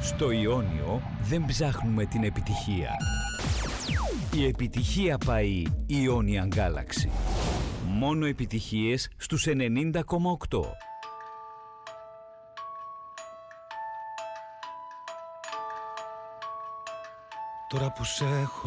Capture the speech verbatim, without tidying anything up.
Στο Ιόνιο δεν ψάχνουμε την επιτυχία. Η επιτυχία πάει Ionian Galaxy. Μόνο επιτυχίες στους ενενήντα κόμμα οκτώ. Τώρα που σ' έχω